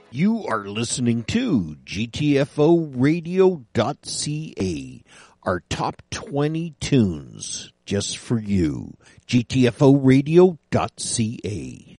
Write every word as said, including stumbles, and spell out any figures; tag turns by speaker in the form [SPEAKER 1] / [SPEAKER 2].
[SPEAKER 1] You are listening to G T F O radio dot C A, our top twenty tunes just for you. G T F O radio dot C A.